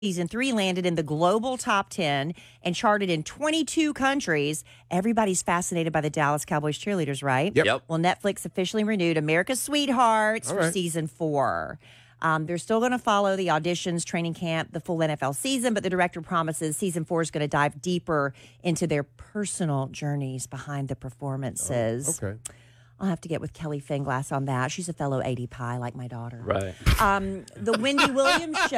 Season 3 landed in the global top 10 and charted in 22 countries. Everybody's fascinated by the Dallas Cowboys cheerleaders, right? Yep. Well, Netflix officially renewed America's Sweethearts for Season 4. They're still going to follow the auditions, training camp, the full NFL season, but the director promises Season 4 is going to dive deeper into their personal journeys behind the performances. Okay. I'll have to get with Kelly Finglass on that. She's a fellow 80 pie like my daughter. Right. The Wendy Williams show.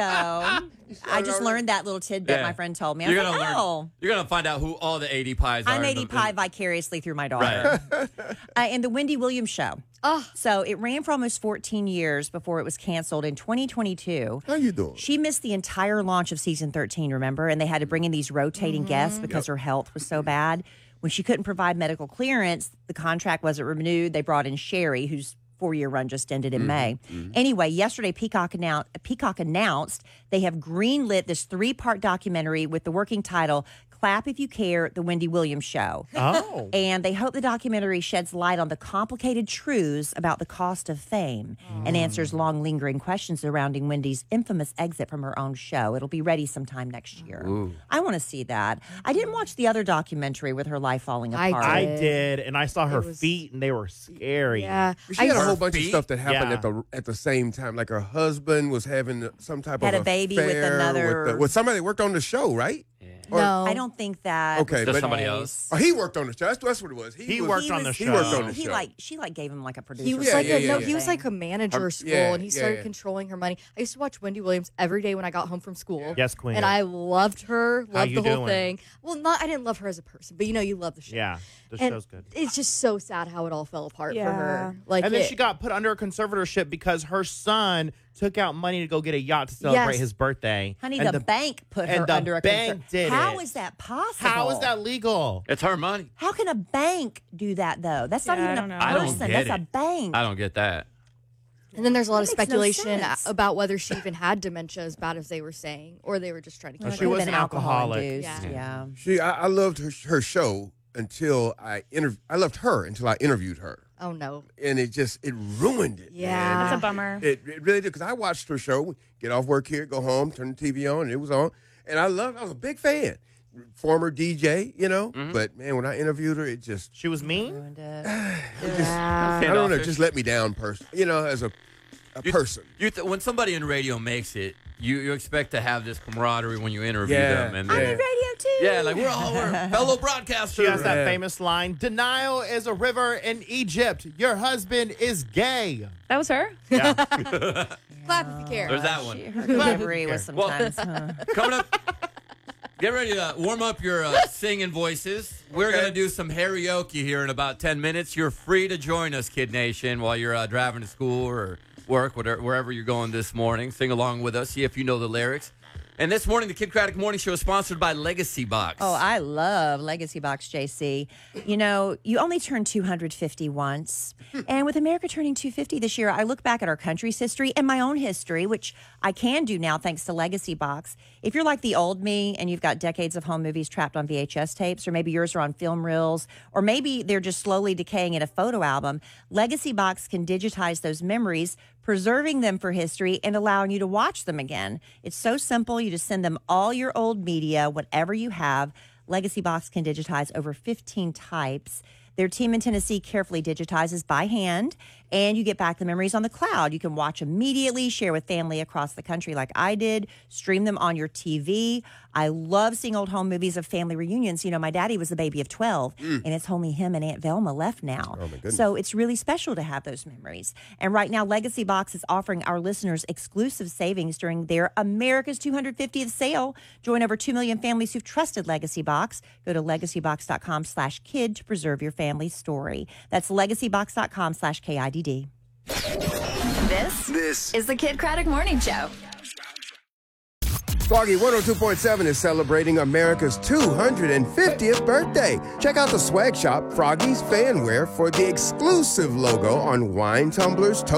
I just learned that little tidbit my friend told me. You're gonna You're going to find out who all the 80 pies are. I'm 80 pie vicariously through my daughter. Right. And the Wendy Williams show. Oh. So it ran for almost 14 years before it was canceled in 2022. How you doing? She missed the entire launch of season 13, remember? And they had to bring in these rotating guests because her health was so bad. When she couldn't provide medical clearance, the contract wasn't renewed. They brought in Sherry, whose 4-year run just ended in May. Anyway, yesterday, Peacock announced they have greenlit this 3-part documentary with the working title, Clap If You Care, The Wendy Williams Show. Oh. And they hope the documentary sheds light on the complicated truths about the cost of fame and answers long, lingering questions surrounding Wendy's infamous exit from her own show. It'll be ready sometime next year. I want to see that. I didn't watch the other documentary with her life falling apart. I did, and I saw her feet, and they were scary. Yeah. She had a whole bunch of stuff that happened at the same time. Like her husband was having some type Had of a baby with affair another... with somebody that worked on the show, right? No. I don't think that. Okay, Just but somebody else. Oh, he worked on the show. That's what it was. He worked on the show. He worked on the He show. she gave him like a producer. He was he was like a manager at school, and he started controlling her money. I used to watch Wendy Williams every day when I got home from school. Yes, Queen. And I loved her, How loved you the whole doing? thing. Well, I didn't love her as a person, but you love the show. Yeah, the And show's good. It's just so sad how it all fell apart for her. Like, And then she got put under a conservatorship because her son took out money to go get a yacht to celebrate his birthday. Honey, And the bank put her and the under a bank did How it. is that possible? How is that legal? It's her money. How can a bank do that, though? That's not Yeah, I even don't a know. I don't person. get That's a it. bank. I don't get that. And then there's a lot of That makes no speculation sense. about whether she even had dementia as bad as they were saying, or they were just trying to keep She her Could've was been an alcoholic. alcohol-induced, Yeah. Yeah. I loved her show until I loved her until I interviewed her. Oh, no. And it ruined it. Yeah. man. That's a bummer. It really did, because I watched her show, get off work here, go home, turn the TV on, and it was on. And I was a big fan. Former DJ, But, man, when I interviewed her, it just, She was mean? Ruined it. I don't know, it just let me down, as a person. When somebody in radio makes it, you expect to have this camaraderie when you interview Yeah. them. And I'm in radio, too. yeah, like we're fellow broadcasters. She has that famous line, "Denial is a river in Egypt. Your husband is gay." That was her? Yeah. Clap if you care. There's that one. Her delivery was Well- sometimes... Coming up, get ready to warm up your singing voices. We're going to do some karaoke here in about 10 minutes. You're free to join us, Kid Nation, while you're driving to school or work, wherever you're going this morning. Sing along with us, see if you know the lyrics. And this morning, the Kid Craddock Morning Show is sponsored by Legacy Box. Oh, I love Legacy Box, JC. You only turn 250 once. And with America turning 250 this year, I look back at our country's history and my own history, which I can do now thanks to Legacy Box. If you're like the old me and you've got decades of home movies trapped on VHS tapes, or maybe yours are on film reels, or maybe they're just slowly decaying in a photo album, Legacy Box can digitize those memories, preserving them for history and allowing you to watch them again. It's so simple. You just send them all your old media, whatever you have. Legacy Box can digitize over 15 types. Their team in Tennessee carefully digitizes by hand, and you get back the memories on the cloud. You can watch immediately, share with family across the country like I did, stream them on your TV. I love seeing old home movies of family reunions. My daddy was the baby of 12, and it's only him and Aunt Velma left now. Oh, my goodness. So it's really special to have those memories. And right now, Legacy Box is offering our listeners exclusive savings during their America's 250th sale. Join over 2 million families who've trusted Legacy Box. Go to legacybox.com/kid to preserve your family's story. That's legacybox.com/KIDD. This is the Kid Craddock Morning Show. Froggy 102.7 is celebrating America's 250th birthday. Check out the swag shop, Froggy's Fanwear, for the exclusive logo on wine tumblers,